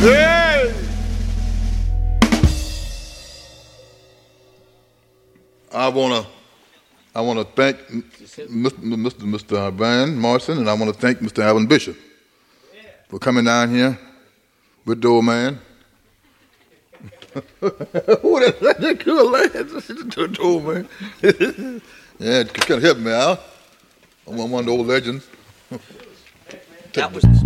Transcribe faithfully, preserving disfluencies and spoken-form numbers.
Hey! I wanna, I wanna thank Mister Mister Van Morrison, and I wanna thank Mister Alvin Bishop for coming down here with the old man. Who that, that good lad? The old man. Yeah, it kind of helped me out. I'm one of the old legends. That was